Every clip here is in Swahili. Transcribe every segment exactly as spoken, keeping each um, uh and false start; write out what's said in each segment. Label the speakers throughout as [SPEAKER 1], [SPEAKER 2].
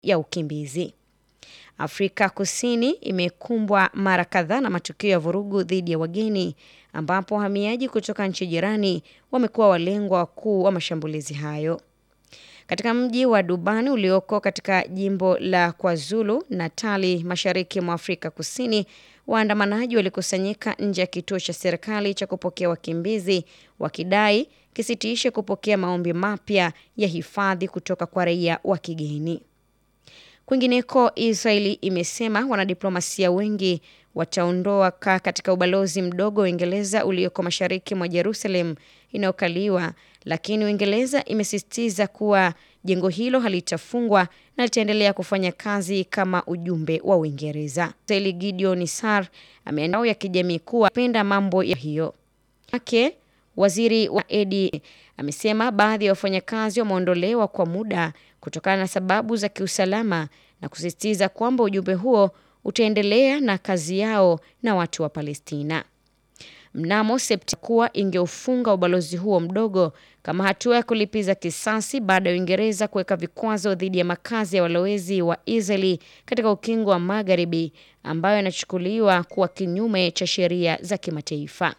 [SPEAKER 1] ya ukimbizi. Afrika Kusini imekumbwa mara kadhaa na matukio ya vurugu dhidi ya wageni, ambapo wahamiaji kutoka nchi jirani wamekuwa walengwa wakuu wa mashambulizi hayo. Katika mji wa Durban ulioko katika jimbo la KwaZulu Natal, mashariki mwa Afrika Kusini, waandamanaji walikusanyika nje ya kituo cha serikali cha kupokea wakimbizi wakidai kisitishe kupokea maombi mapya ya hifadhi kutoka kwa raia wa kigeni. Kwingineko, Israeli imesema wanadiplomasia wengi wataondoa katika ubalozi mdogo wa Uingereza ulioko mashariki mwa Jerusalem inayokaliwa, lakini Uingereza imesisitiza kuwa jengo hilo halitafungwa na litaendelea kufanya kazi kama ujumbe wa Uingereza. Israeli Gideon Sar ameandao ya kijamii kuwa penda mambo ya hiyo. Ake, waziri wa Edi amesema baadhi ya wafanyakazi wameondolewa kwa muda kutokana na sababu za kiusalama na kusisitiza kwamba ujumbe huo utaendelea na kazi yao na watu wa Palestina. Mnamo Septemba kuwa ingeufunga ubalozi huo mdogo kama hatua ya kulipiza kisasi baada ya Uingereza kuweka vikwazo dhidi ya makazi ya walowezi wa Israeli katika ukingo wa Magharibi, ambayo yanachukuliwa kuwa kinyume cha sheria za kimataifa.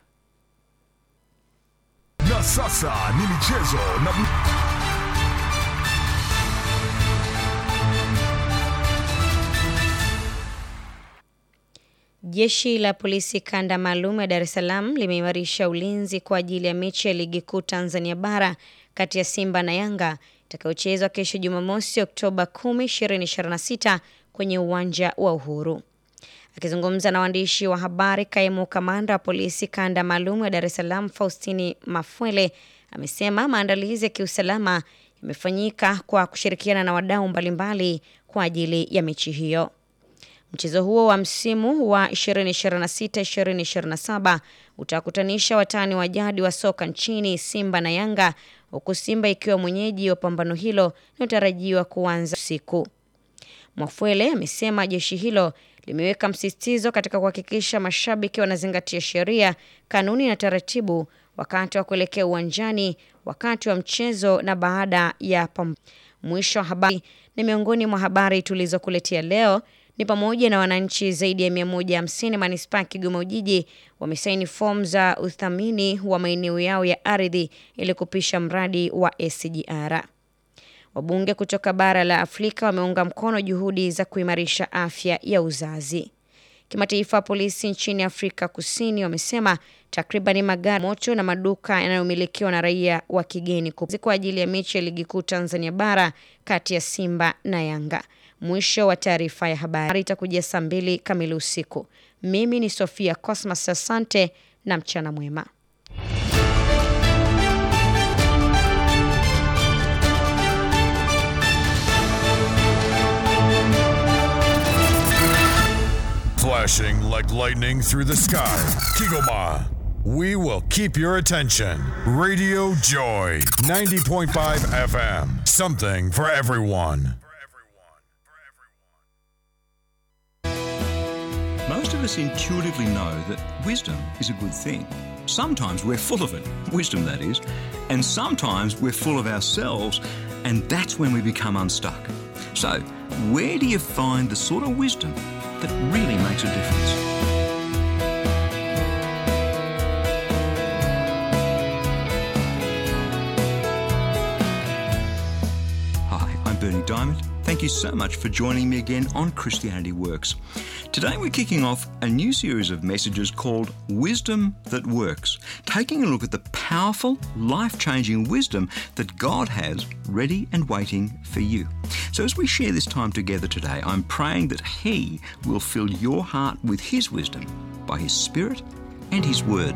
[SPEAKER 2] Na sasa ni michezo na
[SPEAKER 1] Jeshi la polisi kanda maalum ya Dar es Salaam limeimarisha ulinzi kwa ajili ya mechi ya ligi kuu Tanzania bara kati ya Simba na Yanga itakayochezwa kesho Jumamosi Oktoba kumi, ishirini ishirini na sita kwenye uwanja wa Uhuru. Akizungumza na waandishi wa habari, kaimu kamanda wa polisi kanda maalum ya Dar es Salaam Faustini Mafwele amesema maandalizi ya kiusalama yamefanyika kwa kushirikiana na wadau mbalimbali kwa ajili ya mechi hiyo. Mchezo huo wa msimu wa ishirini ishirini na sita ishirini ishirini na saba utakutanisha watani wa jadi wa soka nchini Simba na Yanga, huku Simba ikiwa mwenyeji wa pambano hilo linalotarajiwa kuanza usiku. Mafwele amesema jeshi hilo limeweka msisitizo katika kuhakikisha mashabiki wanazingatia sheria, kanuni na taratibu wakati wa kuelekea uwanjani, wakati wa mchezo na baada ya pambano. Mwisho wa habari. Ni miongoni mwa habari tulizokuletea leo ni pamoja na wananchi zaidi ya mia moja hamsini manispaa Kigoma Ujiji wamesaini fomu za uthamini wa maeneo yao ya ardhi ili kupisha mradi wa S G R. Wabunge kutoka bara la Afrika wameunga mkono juhudi za kuimarisha afya ya uzazi. Kimataifa, polisi nchini Afrika Kusini wamesema takriban magari moto na maduka yanayomilikiwa na raia wa kigeni kwa ajili ya mechi ya ligi kuu Tanzania bara kati ya Simba na Yanga. Mwisho wa taarifa ya habari itakujia saa mbili kamili usiku. Mimi ni Sofia Cosmas, asante na mchana mwema.
[SPEAKER 2] flashing like lightning through the sky. Kigoma, we will keep your attention. Radio Joy, ninety point five F M. Something for everyone.
[SPEAKER 3] Most of us intuitively know that wisdom is a good thing. Sometimes we're full of it, wisdom that is, and sometimes we're full of ourselves, and that's when we become unstuck. So, where do you find the sort of wisdom that really makes a difference? Hi, I'm Bernie Diamond. Thank you so much for joining me again on Christianity Works. Today we're kicking off a new series of messages called Wisdom That Works, taking a look at the powerful, life-changing wisdom that God has ready and waiting for you. So as we share this time together today, I'm praying that He will fill your heart with His wisdom by His Spirit and His Word.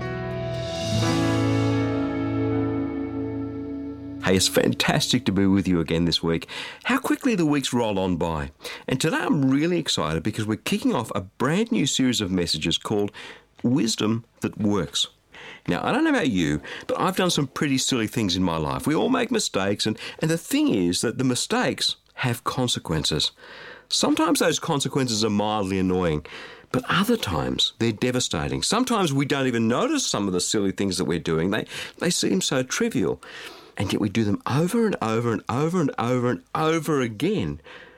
[SPEAKER 3] Hey, it's fantastic to be with you again this week. How quickly the weeks roll on by. And today I'm really excited because we're kicking off a brand new series of messages called Wisdom That Works. Now, I don't know about you, but I've done some pretty silly things in my life. We all make mistakes, and, and the thing is that the mistakes have consequences. Sometimes those consequences are mildly annoying, but other times they're devastating. Sometimes we don't even notice some of the silly things that we're doing. They, they seem so trivial. and yet we do them over and over and over and over and over again.